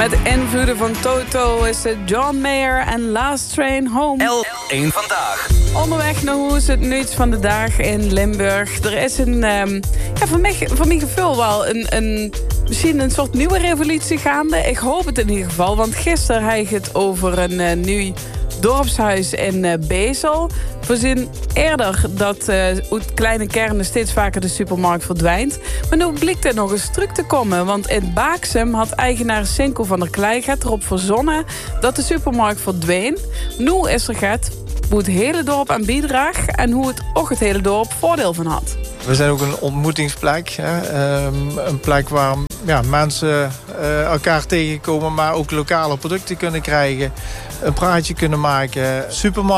Met invloeden van Toto is het John Mayer en Last Train Home. L1 Vandaag. Onderweg naar hoe is het nieuws van de dag in Limburg. Er is voor mijn gevoel wel misschien een soort nieuwe revolutie gaande. Ik hoop het in ieder geval, want gisteren had ik het over een nieuw dorpshuis in Bezel. We zien eerder dat uit kleine kernen steeds vaker de supermarkt verdwijnt. Maar nu blijkt er nog eens terug te komen. Want in Baaksum had eigenaar Sinko van der Kleiget erop verzonnen dat de supermarkt verdween. Nu is er gaat hoe het hele dorp aan bijdraagt en hoe het ook het hele dorp voordeel van had. We zijn ook een ontmoetingsplek. Een plek waar mensen elkaar tegenkomen, maar ook lokale producten kunnen krijgen. Een praatje kunnen maken. Supermarkt